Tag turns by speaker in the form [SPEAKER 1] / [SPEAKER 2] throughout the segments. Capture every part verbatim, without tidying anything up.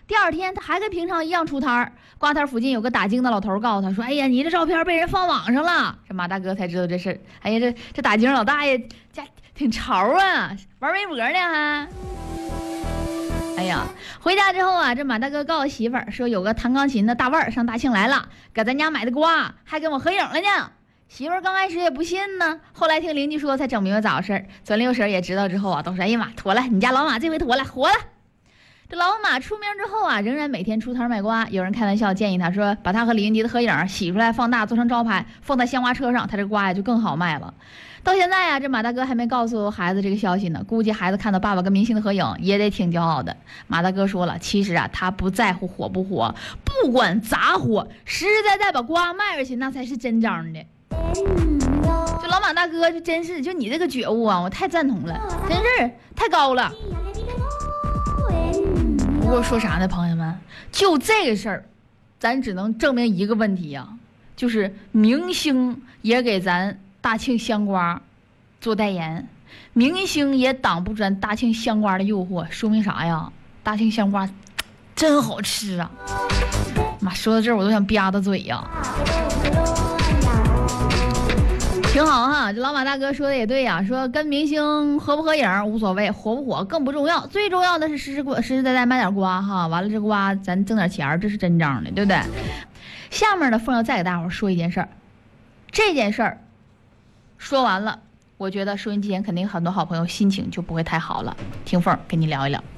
[SPEAKER 1] 第二天他还跟平常一样出摊儿，挂摊附近有个打更的老头告诉他说：“哎呀，你这照片被人放网上了。”这马大哥才知道这事儿。哎呀，这这打更老大爷家挺潮啊，玩微博呢还。哎呀，回家之后啊，这马大哥告诉媳妇儿说有个弹钢琴的大腕儿上大庆来了，搁咱家买的瓜，还跟我合影了呢。媳妇儿刚开始也不信呢，后来听邻居说才整明白咋回事儿。左邻右舍也知道之后啊，都说：“哎呀妈，妥了，你家老马这回妥了，活了。”这老马出名之后啊，仍然每天出摊卖瓜。有人开玩笑建议他说，把他和李云迪的合影洗出来放大做成招牌，放在香瓜车上，他这瓜呀就更好卖了。到现在啊，这马大哥还没告诉孩子这个消息呢，估计孩子看到爸爸跟明星的合影也得挺骄傲的。马大哥说了，其实啊，他不在乎火不火，不管咋火，实实在在把瓜卖出去，那才是真章的。就老马大哥就真是，就你这个觉悟啊，我太赞同了，真是太高了。不过说啥呢，朋友们，就这个事儿，咱只能证明一个问题呀、啊，就是明星也给咱大庆香瓜做代言，明星也挡不住咱大庆香瓜的诱惑，说明啥呀？大庆香瓜真好吃啊！妈，说到这儿我都想吧嗒嘴呀、啊。挺好哈，这老马大哥说的也对呀、啊，说跟明星合不合影无所谓，火不火更不重要，最重要的是实实实实在在卖点瓜哈，完了这瓜咱挣点钱，这是真章的，对不对？下面呢，凤要再给大伙说一件事儿，这件事儿说完了，我觉得收音机前肯定很多好朋友心情就不会太好了。听凤跟你聊一聊，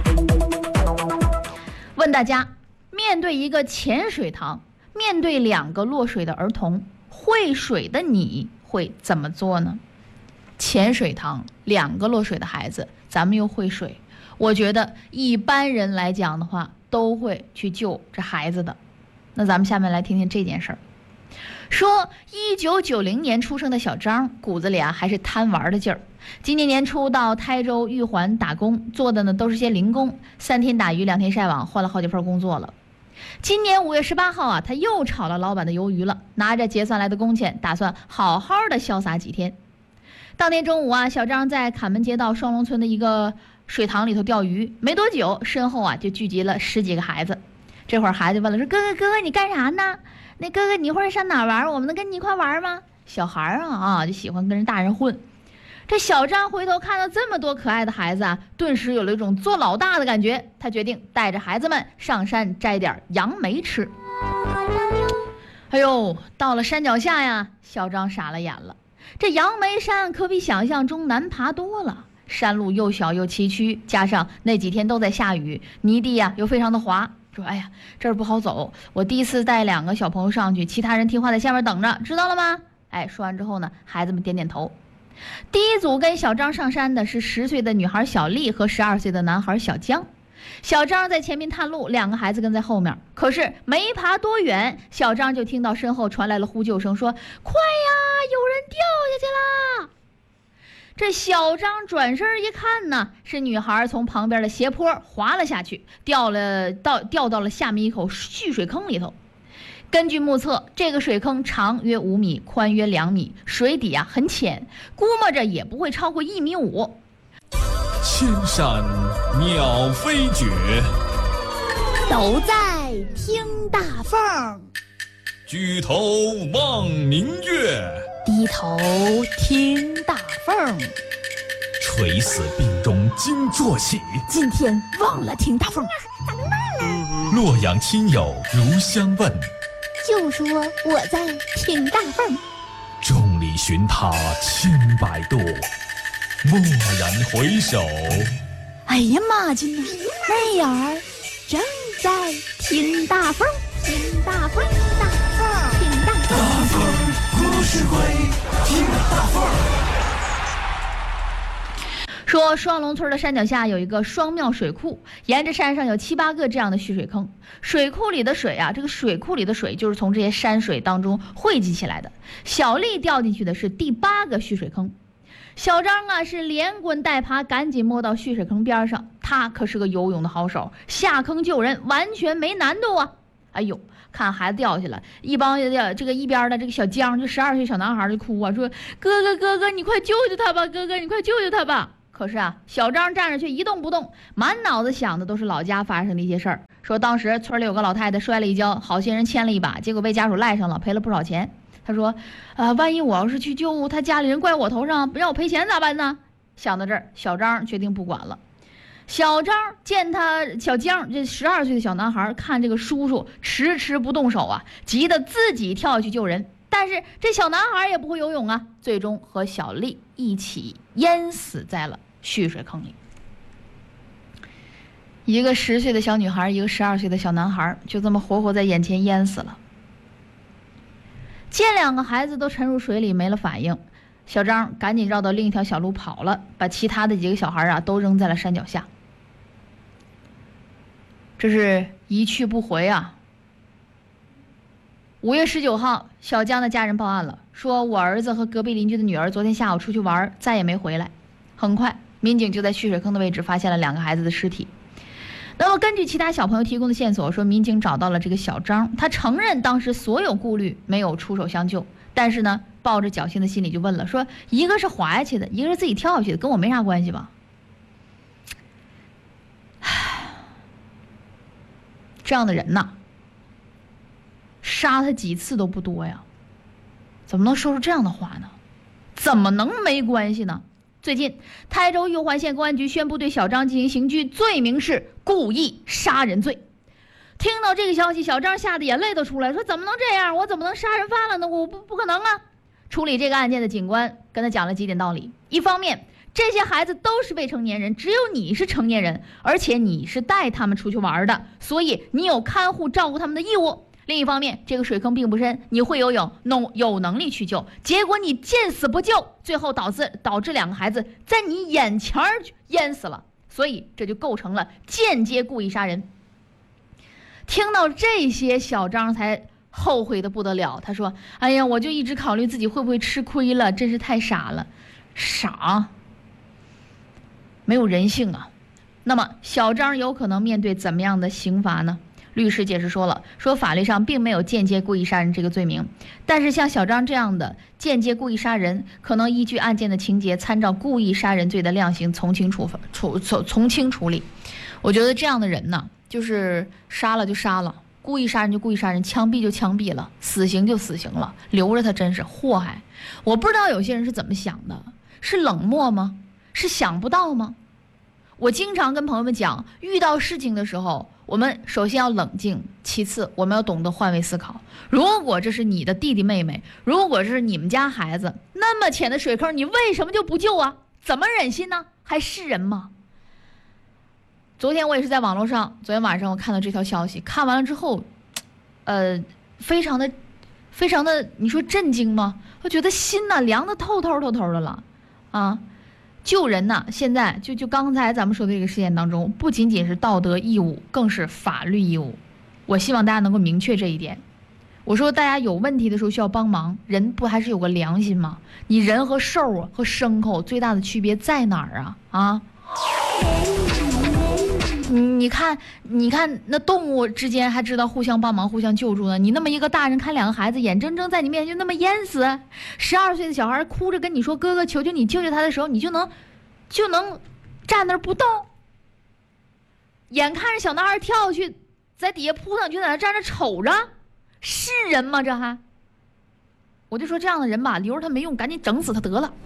[SPEAKER 1] 问大家，面对一个潜水塘，面对两个落水的儿童，会水的你会怎么做呢？潜水塘，两个落水的孩子，咱们又会水，我觉得一般人来讲的话都会去救这孩子的。那咱们下面来听听这件事儿。说一九九零年出生的小张，骨子里啊还是贪玩的劲儿。今年年初到台州玉环打工，做的呢都是些零工，三天打鱼两天晒网，换了好几份工作了。今年五月十八号啊，他又炒了老板的鱿鱼了，拿着结算来的工钱，打算好好的潇洒几天。当天中午啊，小张在坎门街道双龙村的一个水塘里头钓鱼，没多久，身后啊就聚集了十几个孩子。这会儿孩子问了，说：“哥哥哥哥，你干啥呢？那哥哥你一会儿上哪玩？我们能跟你一块玩吗？”小孩啊啊就喜欢跟着大人混。这小张回头看到这么多可爱的孩子啊，顿时有了一种做老大的感觉。他决定带着孩子们上山摘点杨梅吃。哎呦，到了山脚下呀，小张傻了眼了。这杨梅山可比想象中难爬多了，山路又小又崎岖，加上那几天都在下雨，泥地呀又非常的滑。说：“哎呀，这儿不好走，我第一次带两个小朋友上去，其他人听话在下面等着，知道了吗？”哎，说完之后呢，孩子们点点头。第一组跟小张上山的是十岁的女孩小丽和十二岁的男孩小江。小张在前面探路，两个孩子跟在后面。可是没爬多远，小张就听到身后传来了呼救声，说：“快呀，有人掉下去啦！”这小张转身一看呢，是女孩从旁边的斜坡滑了下去，掉了到掉到了下面一口蓄水坑里头。根据目测，这个水坑长约五米，宽约两米，水底啊很浅，估摸着也不会超过一米五。
[SPEAKER 2] 千山鸟飞绝，
[SPEAKER 3] 都在听大凤。
[SPEAKER 2] 举头望明月，
[SPEAKER 3] 低头听大凤。
[SPEAKER 2] 垂死病中惊坐起，
[SPEAKER 3] 今天忘了听大凤。
[SPEAKER 2] 洛阳亲友如相问，
[SPEAKER 3] 就说我在听大凤。
[SPEAKER 2] 众里寻他千百度，蓦然回首，
[SPEAKER 3] 哎呀妈亲呐，那眼儿正在听大凤，听大凤，大凤，听大凤，
[SPEAKER 4] 大凤故事会，听大凤。
[SPEAKER 1] 说双龙村的山脚下有一个双庙水库，沿着山上有七八个这样的蓄水坑。水库里的水啊，这个水库里的水就是从这些山水当中汇集起来的。小丽掉进去的是第八个蓄水坑。小张啊是连滚带爬，赶紧摸到蓄水坑边上。他可是个游泳的好手，下坑救人完全没难度啊！哎呦，看孩子掉下了，一帮这个一边的这个小江，就十二岁小男孩就哭啊，说：“哥哥哥哥，你快救救他吧！哥哥，你快救救他吧！” 可是啊，小张站着却一动不动，满脑子想的都是老家发生的一些事儿。说当时村里有个老太太摔了一跤，好心人牵了一把，结果被家属赖上了，赔了不少钱。他说，呃，万一我要是去救他，家里人怪我头上，让我赔钱咋办呢？想到这儿，小张决定不管了。小张见他小江这十二岁的小男孩看这个叔叔迟迟不动手啊，急得自己跳下去救人。但是这小男孩也不会游泳啊，最终和小丽一起淹死在了蓄水坑里。一个十岁的小女孩，一个十二岁的小男孩，就这么活活在眼前淹死了。见两个孩子都沉入水里没了反应，小张赶紧绕到另一条小路跑了，把其他的几个小孩啊都扔在了山脚下。这是一去不回啊。五月十九号，小江的家人报案了，说我儿子和隔壁邻居的女儿昨天下午出去玩，再也没回来。很快，民警就在蓄水坑的位置发现了两个孩子的尸体。那么根据其他小朋友提供的线索说，民警找到了这个小张，他承认当时所有顾虑，没有出手相救，但是呢，抱着侥幸的心理就问了，说一个是滑下去的，一个是自己跳下去的，跟我没啥关系吧？这样的人呐，杀他几次都不多呀，怎么能说出这样的话呢？怎么能没关系呢？最近，台州玉环县公安局宣布对小张进行刑拘，罪名是故意杀人罪。听到这个消息，小张吓得眼泪都出来，说怎么能这样？我怎么能杀人犯了呢？我不不可能啊！处理这个案件的警官跟他讲了几点道理：一方面，这些孩子都是未成年人，只有你是成年人，而且你是带他们出去玩的，所以你有看护照顾他们的义务。另一方面，这个水坑并不深，你会游泳，能有能力去救，结果你见死不救，最后导致导致两个孩子在你眼前淹死了，所以这就构成了间接故意杀人。听到这些，小张才后悔的不得了，他说：哎呀，我就一直考虑自己会不会吃亏了，真是太傻了，傻，没有人性啊。那么小张有可能面对怎么样的刑罚呢？律师解释说了，说法律上并没有间接故意杀人这个罪名，但是像小张这样的间接故意杀人，可能依据案件的情节，参照故意杀人罪的量刑从轻处处从从轻处理。我觉得这样的人呢，就是杀了就杀了，故意杀人就故意杀人，枪毙就枪毙了，死刑就死刑了，留着他真是祸害。我不知道有些人是怎么想的，是冷漠吗？是想不到吗？我经常跟朋友们讲，遇到事情的时候，我们首先要冷静，其次我们要懂得换位思考。如果这是你的弟弟妹妹，如果这是你们家孩子，那么浅的水坑，你为什么就不救啊？怎么忍心呢？还是人吗？昨天我也是在网络上，昨天晚上我看到这条消息，看完了之后，呃，非常的，非常的，你说震惊吗？我觉得心呐凉得透透透透的了，啊。救人呐，现在就就刚才咱们说的这个事件当中，不仅仅是道德义务，更是法律义务。我希望大家能够明确这一点。我说大家有问题的时候需要帮忙，人不还是有个良心吗？你人和兽啊和牲口最大的区别在哪儿啊？啊？你你看，你看那动物之间还知道互相帮忙、互相救助呢。你那么一个大人看两个孩子眼睁睁在你面前就那么淹死，十二岁的小孩哭着跟你说：“哥哥，求求你救救他”的时候，你就能就能站那儿不动。眼看着小男孩跳下去，在底下扑上去，在那站着瞅着，是人吗？这还？我就说这样的人吧，留着他没用，赶紧整死他得了。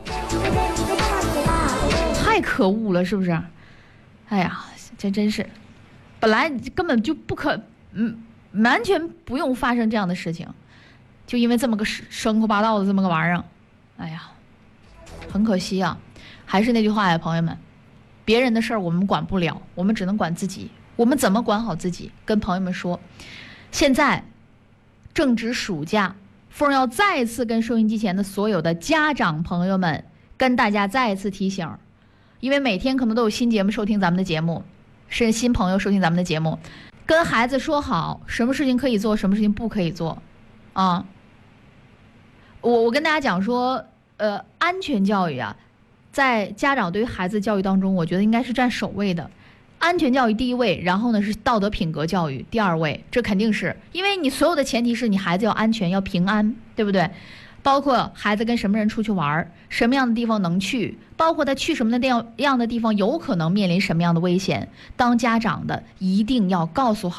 [SPEAKER 1] 太可恶了，是不是？哎呀！这真是，本来根本就不可，嗯，完全不用发生这样的事情，就因为这么个生抠八道的这么个玩意儿，哎呀，很可惜啊。还是那句话呀，朋友们，别人的事儿我们管不了，我们只能管自己。我们怎么管好自己？跟朋友们说，现在正值暑假，凤要再次跟收音机前的所有的家长朋友们，跟大家再一次提醒，因为每天可能都有新节目收听咱们的节目。是新朋友收听咱们的节目，跟孩子说好什么事情可以做，什么事情不可以做，啊，我我跟大家讲说，呃，安全教育啊，在家长对于孩子教育当中，我觉得应该是占首位的，安全教育第一位，然后呢是道德品格教育第二位，这肯定是因为你所有的前提是你孩子要安全要平安，对不对？ 包括孩子跟什么人出去玩，什么样的地方能去，包括他去什么的样的地方有可能面临什么样的危险。当家长的一定要告诉好